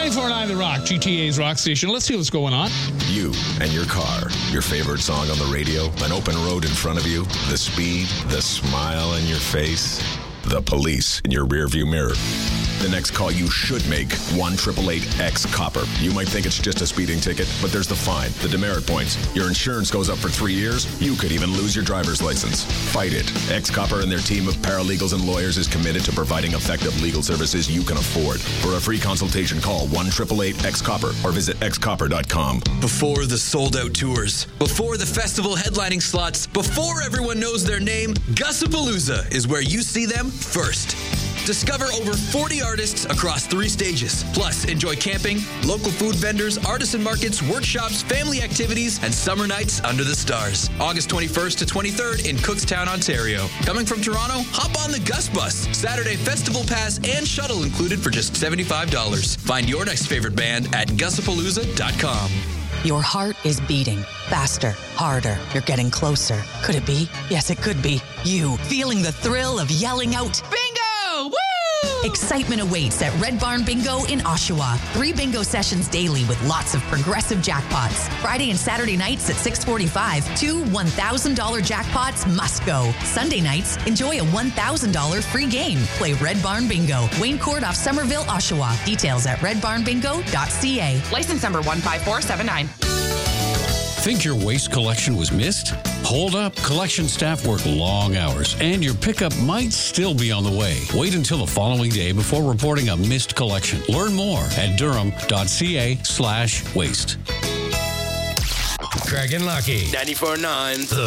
94.9 The Rock, GTA's rock station. Let's see what's going on. You and your car, your favorite song on the radio, an open road in front of you, the speed, the smile on your face, the police in your rearview mirror. The next call you should make, 1-888-X-COPPER. You might think it's just a speeding ticket, but there's the fine, the demerit points. Your insurance goes up for 3 years. You could even lose your driver's license. Fight it. X-COPPER and their team of paralegals and lawyers is committed to providing effective legal services you can afford. For a free consultation, call 1-888-X-COPPER or visit xcopper.com. Before the sold-out tours, before the festival headlining slots, before everyone knows their name, Gussapalooza is where you see them first. Discover over 40 artists across 3 stages. Plus, enjoy camping, local food vendors, artisan markets, workshops, family activities, and summer nights under the stars. August 21st to 23rd in Cookstown, Ontario. Coming from Toronto, hop on the Gus Bus. Saturday festival pass and shuttle included for just $75. Find your next favorite band at gussapalooza.com. Your heart is beating faster, harder. You're getting closer. Could it be? Yes, it could be. You, feeling the thrill of yelling out, bingo! Woo! Excitement awaits at Red Barn Bingo in Oshawa. 3 bingo sessions daily with lots of progressive jackpots. Friday and Saturday nights at 6:45, 2 $1,000 jackpots must go. Sunday nights, enjoy a $1,000 free game. Play Red Barn Bingo. Wayne Court off Somerville, Oshawa. Details at redbarnbingo.ca. License number 15479. Think your waste collection was missed? Hold up. Collection staff work long hours, and your pickup might still be on the way. Wait until the following day before reporting a missed collection. Learn more at durham.ca/waste. Craig and Lucky. 94.9 The